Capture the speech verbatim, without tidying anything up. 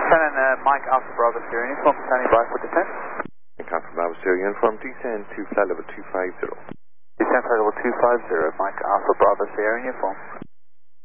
Lieutenant uh, Mike Alpha Bravo Sierra Uniform, standing by for descent. Mike Alpha Bravo Sierra Uniform, descend to flight level two five zero. Descent flight level two five zero, Mike Alpha Bravo Sierra Uniform.